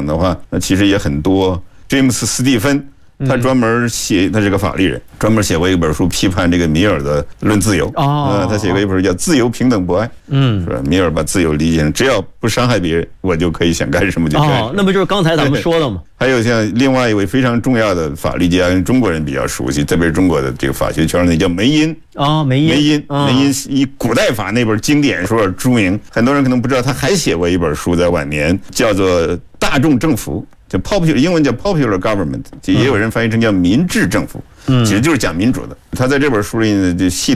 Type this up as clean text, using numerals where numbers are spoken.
的话，那其实也很多。詹姆斯·斯蒂芬，他专门写，他是个法律人，专门写过一本书批判这个米尔的《论自由》。他写过一本书叫《自由、平等、博爱》。是吧？米尔把自由理解成只要不伤害别人，我就可以想干什么就干什么。 那不就是刚才咱们说的吗？ 还有像另外一位非常重要的法律家，中国人比较熟悉，特别是中国的这个法学圈内叫梅因。梅因以古代法那本经典书而著名，很多人可能不知道，他还写过一本书，在晚年叫做《大众政府》。叫 popular， 英文叫 popular government， 也有人翻译成叫民治政府，其实就是讲民主的。他在这本书里呢，就系